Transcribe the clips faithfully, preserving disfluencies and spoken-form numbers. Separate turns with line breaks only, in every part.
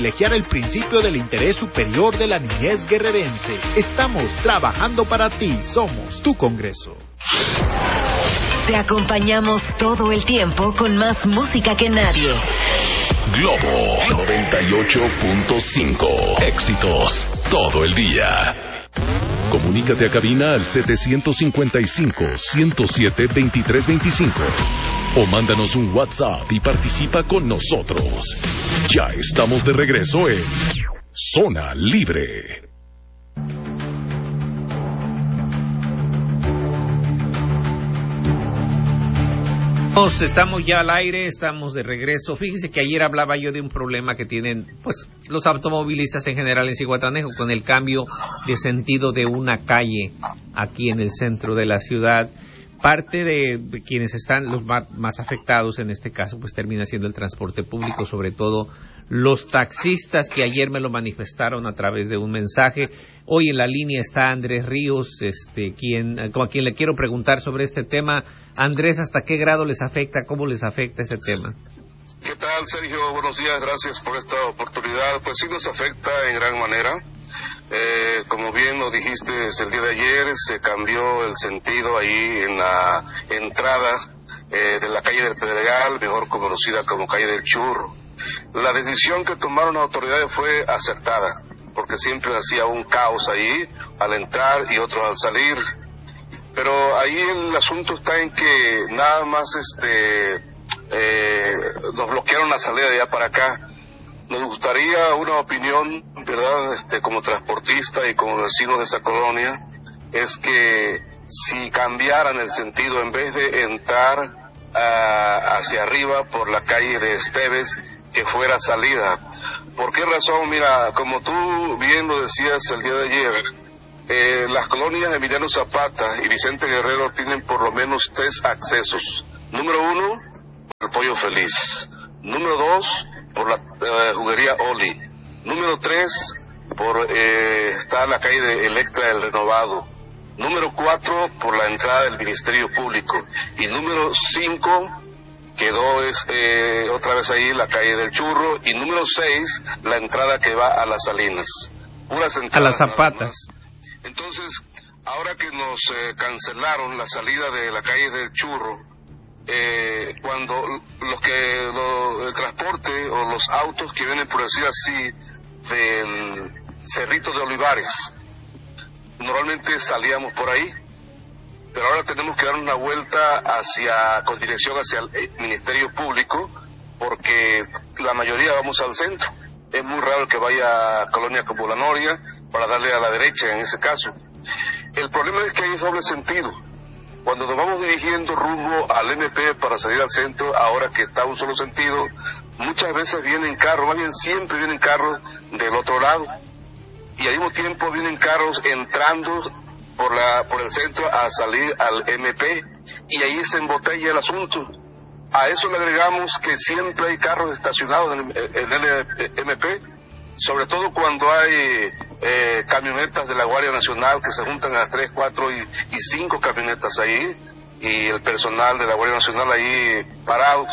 Privilegiar el principio del interés superior de la niñez guerrerense. Estamos trabajando para ti. Somos tu Congreso.
Te acompañamos todo el tiempo con más música que nadie.
Globo noventa y ocho punto cinco. Éxitos todo el día. Comunícate a cabina al setecientos cincuenta y cinco, ciento siete, veintitrés veinticinco. O mándanos un WhatsApp y participa con nosotros. Ya estamos de regreso en Zona Libre.
Estamos ya al aire, estamos de regreso. Fíjese que ayer hablaba yo de un problema que tienen pues los automovilistas en general en Zihuatanejo con el cambio de sentido de una calle aquí en el centro de la ciudad. Parte de, de quienes están los más, más afectados en este caso pues termina siendo el transporte público, sobre todo los taxistas, que ayer me lo manifestaron a través de un mensaje. Hoy en la línea está Andrés Ríos, este, quien, a quien le quiero preguntar sobre este tema. Andrés, ¿hasta qué grado les afecta? ¿Cómo les afecta este tema?
¿Qué tal, Sergio? Buenos días, gracias por esta oportunidad. Pues sí nos afecta en gran manera. Eh, como bien lo dijiste, el día de ayer se cambió el sentido ahí en la entrada eh, de la calle del Pedregal, mejor conocida como calle del Churro. La decisión que tomaron las autoridades fue acertada, porque siempre hacía un caos ahí al entrar y otros al salir. Pero ahí el asunto está en que nada más este eh, nos bloquearon la salida de allá para acá. Nos gustaría una opinión, ¿verdad?, este, como transportista y como vecino de esa colonia, es que si cambiaran el sentido, en vez de entrar uh, hacia arriba por la calle de Esteves, que fuera salida. ¿Por qué razón? Mira, como tú bien lo decías el día de ayer, eh, las colonias Emiliano Zapata y Vicente Guerrero tienen por lo menos tres accesos. Número uno, el Pollo Feliz. Número dos, por la uh, juguería Oli. Número tres, por eh, está la calle de Electra del Renovado. Número cuatro, por la entrada del Ministerio Público. Y número cinco, quedó es, eh, otra vez ahí la calle del Churro. Y número seis, la entrada que va a las Salinas. Puras entradas,
a las Zapatas.
Entonces, ahora que nos eh, cancelaron la salida de la calle del Churro, Eh, cuando los que lo, el transporte o los autos que vienen, por decir así, del Cerrito de Olivares, normalmente salíamos por ahí, pero ahora tenemos que dar una vuelta hacia, con dirección hacia el Ministerio Público, porque la mayoría vamos al centro. Es muy raro que vaya a Colonia como La Noria para darle a la derecha en ese caso. El problema es que hay doble sentido. Cuando nos vamos dirigiendo rumbo al M P para salir al centro, ahora que está un solo sentido, muchas veces vienen carros, más bien siempre vienen carros del otro lado, y al mismo tiempo vienen carros entrando por la por el centro a salir al M P, y ahí se embotella el asunto. A eso le agregamos que siempre hay carros estacionados en el, en el M P, sobre todo cuando hay eh, camionetas de la Guardia Nacional que se juntan a tres, cuatro y, y cinco camionetas ahí, y el personal de la Guardia Nacional ahí parados.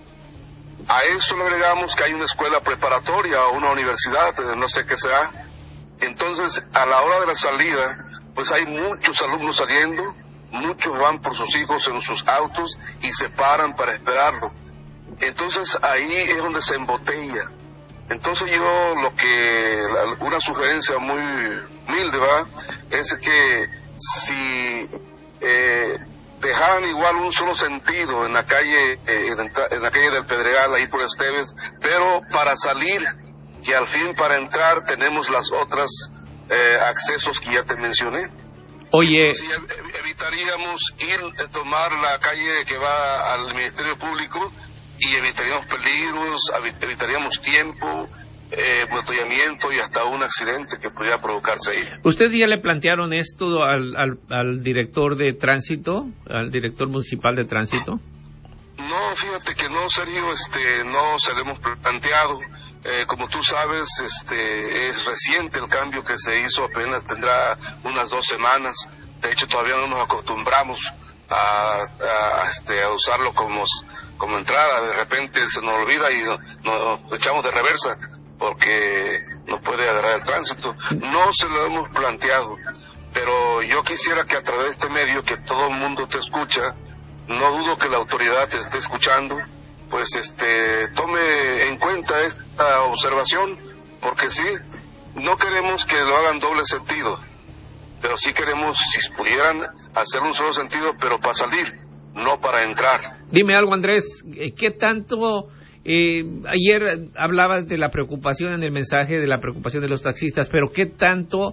A eso le agregamos que hay una escuela preparatoria o una universidad, no sé qué será. Entonces, a la hora de la salida, pues hay muchos alumnos saliendo, muchos van por sus hijos en sus autos y se paran para esperarlo. Entonces, ahí es donde se embotella. Entonces yo lo que, una sugerencia muy humilde, ¿va?, es que si eh, dejaran igual un solo sentido en la calle, eh, en la calle del Pedregal, ahí por Esteves, pero para salir, que al fin para entrar tenemos las otras eh, accesos que ya te mencioné.
Oye,
si evitaríamos ir a tomar la calle que va al Ministerio Público, y evitaríamos peligros, evitaríamos tiempo, eh, embotellamiento y hasta un accidente que pudiera provocarse ahí.
¿Usted ya le plantearon esto al, al, al director de tránsito, al director municipal de tránsito?
No, fíjate que no, Sergio, este, no se lo hemos planteado. Eh, como tú sabes, este, es reciente el cambio que se hizo, apenas tendrá unas dos semanas. De hecho, todavía no nos acostumbramos a, a, este, a usarlo como como entrada. De repente se nos olvida y nos, nos echamos de reversa. porque nos puede agarrar el tránsito. No se lo hemos planteado, pero yo quisiera que a través de este medio, que todo el mundo te escucha, no dudo que la autoridad te esté escuchando, pues este tome en cuenta esta observación, porque sí, no queremos que lo hagan doble sentido, pero sí queremos, si pudieran, hacer un solo sentido, pero para salir, no para entrar.
Dime algo, Andrés, ¿qué tanto... Eh, ayer hablabas de la preocupación en el mensaje, de la preocupación de los taxistas, pero ¿qué tanto,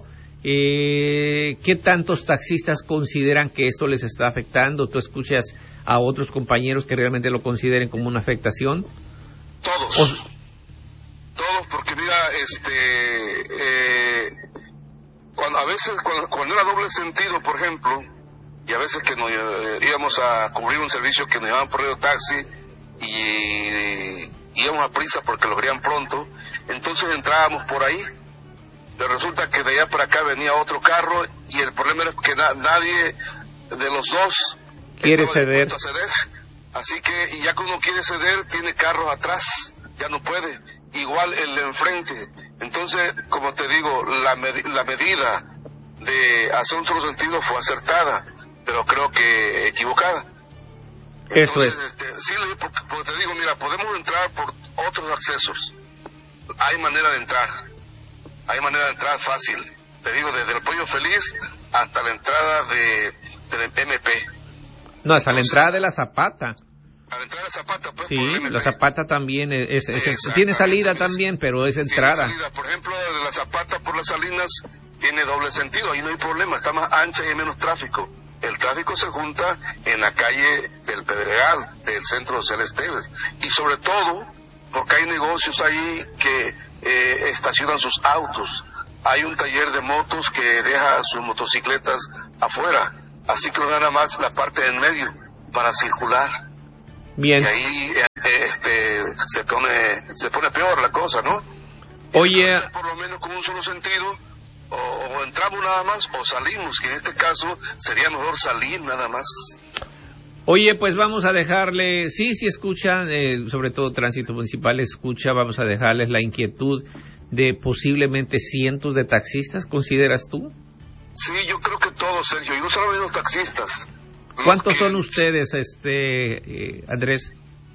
eh, qué tantos taxistas consideran que esto les está afectando? ¿Tú escuchas a otros compañeros que realmente lo consideren como una afectación?
Todos, o... todos, porque mira, este, eh, cuando a veces, cuando, cuando era doble sentido, por ejemplo, y a veces que nos eh, íbamos a cubrir un servicio que nos llamaban por el taxi, y íbamos a prisa porque lo querían pronto, entonces entrábamos por ahí, pero resulta que de allá para acá venía otro carro y el problema era que na- nadie de los dos
quiere ceder.
ceder, así que y ya que uno quiere ceder tiene carros atrás, ya no puede, igual el de enfrente. Entonces, como te digo, la, med- la medida de hacer un solo sentido fue acertada, pero creo que equivocada.
Eso
Entonces,
es.
Este, sí, porque, porque te digo, mira, podemos entrar por otros accesos. Hay manera de entrar. Hay manera de entrar fácil. Te digo, desde el Pollo Feliz hasta la entrada de, del M P.
No, hasta
Entonces,
la entrada de la Zapata.
A la entrada de Zapata, pues.
Sí,
por el M P.
la Zapata también es, es, es tiene salida también, pero es entrada.
Tiene salida. Por ejemplo, la Zapata por las Salinas tiene doble sentido. Ahí no hay problema, está más ancha y hay menos tráfico. El tráfico se junta en la calle del Pedregal, del centro de Celesteves, y sobre todo porque hay negocios ahí que eh, estacionan sus autos. Hay un taller de motos que deja sus motocicletas afuera, así que no nada más la parte en medio para circular.
Bien.
Y ahí eh, este se pone se pone peor la cosa, ¿no?
Oye,
Entonces, por lo menos con un solo sentido. O, o entramos nada más o salimos, que en este caso sería mejor salir nada más.
Oye, pues vamos a dejarle, sí, sí escuchan, eh, sobre todo Tránsito Municipal escucha, vamos a dejarles la inquietud de posiblemente cientos de taxistas, ¿consideras tú?
Sí, yo creo que todos, Sergio, y no solamente los taxistas.
¿Cuántos
que,
son ustedes, este, eh, Andrés?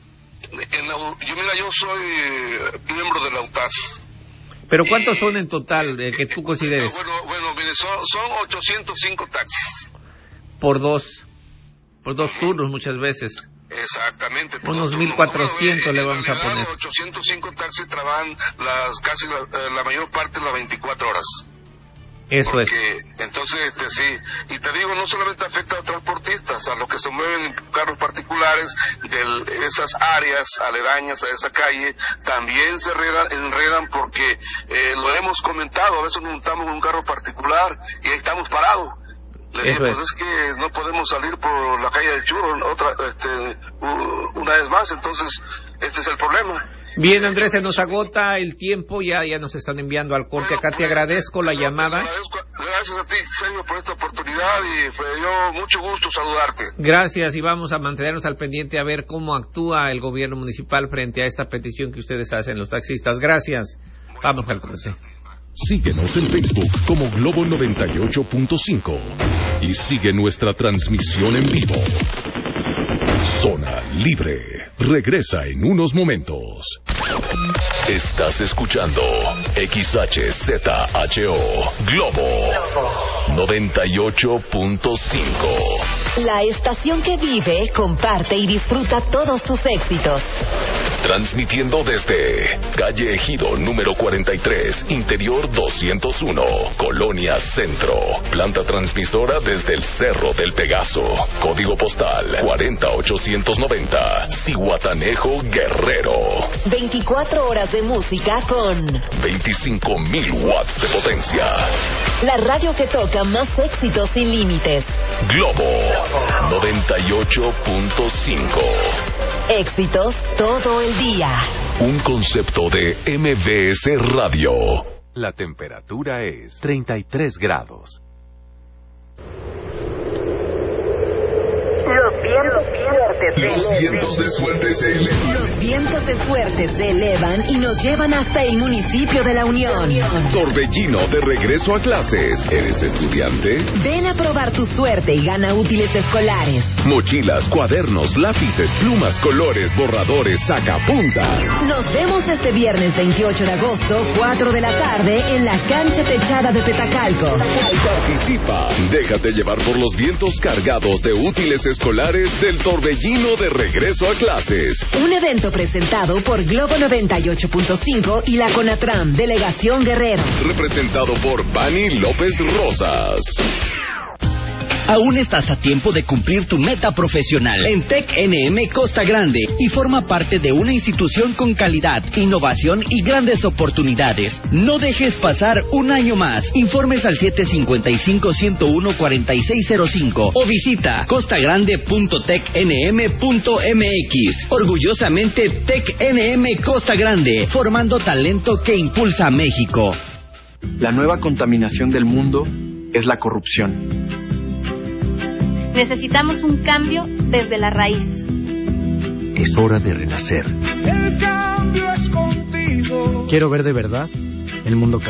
En la, yo mira, yo soy eh, miembro de la U T A S.
¿Pero cuántos son en total eh, que tú consideres?
Bueno, bueno, mire, son, son ochocientos cinco taxis.
Por dos, por dos turnos muchas veces.
Exactamente.
Unos mil cuatrocientos
bueno,
le vamos a poner.
Los ochocientos cinco taxis trabajan las casi la, la mayor parte de las veinticuatro horas.
Eso
Porque,
es.
Entonces, este, sí, y te digo, no solamente afecta a los transportistas, a los que se mueven en carros particulares de esas áreas aledañas a esa calle, también se enredan, enredan porque eh, lo hemos comentado, a veces nos juntamos en un carro particular y ahí estamos parados. Le dije, pues es que no podemos salir por la calle del Churro otra, este, una vez más, entonces este es el problema.
Bien, Andrés, se nos agota el tiempo, ya ya nos están enviando al corte. Acá te agradezco la llamada.
Gracias a ti, Sergio, por esta oportunidad y me dio mucho gusto saludarte.
Gracias, y vamos a mantenernos al pendiente a ver cómo actúa el gobierno municipal frente a esta petición que ustedes hacen los taxistas. Gracias. Vamos al corte.
Síguenos en Facebook como Globo noventa y ocho punto cinco y sigue nuestra transmisión en vivo. Zona Libre regresa en unos momentos. Estás escuchando X H Z H O Globo noventa y ocho punto cinco.
La estación que vive, comparte y disfruta todos tus éxitos.
Transmitiendo desde calle Ejido número cuarenta y tres, interior doscientos uno, Colonia Centro. Planta transmisora desde el Cerro del Pegaso. Código postal cuarenta ochocientos noventa, Zihuatanejo, Guerrero.
veinticuatro horas de música con
veinticinco mil watts de potencia.
la radio que toca más éxitos sin límites.
Globo noventa y ocho punto cinco.
Éxitos todo el día.
Un concepto de M V S Radio.
La temperatura es treinta y tres grados.
Los
Los vientos de suerte se elevan.
Los vientos de suerte se elevan y nos llevan hasta el municipio de La Unión.
Torbellino de regreso a clases. ¿Eres estudiante?
Ven a probar tu suerte y gana útiles escolares.
Mochilas, cuadernos, lápices, plumas, colores, borradores, sacapuntas.
Nos vemos este viernes veintiocho de agosto, cuatro de la tarde, en la cancha techada de Petacalco.
Participa. Déjate llevar por los vientos cargados de útiles escolares del Torbellino de regreso a clases.
Un evento presentado por Globo noventa y ocho punto cinco y la CONATRAM, Delegación Guerrero.
Representado por Bani López Rosas.
Aún estás a tiempo de cumplir tu meta profesional en Tec N M Costa Grande y forma parte de una institución con calidad, innovación y grandes oportunidades. No dejes pasar un año más. Informes al siete cinco cinco, uno uno, cuatro seis cero cinco o visita costagrande punto tec n m punto m x. Orgullosamente Tec N M Costa Grande, formando talento que impulsa a México.
La nueva contaminación del mundo es la corrupción.
Necesitamos un cambio desde la raíz.
Es hora de renacer.
El cambio es contigo.
Quiero ver de verdad el mundo cambiar.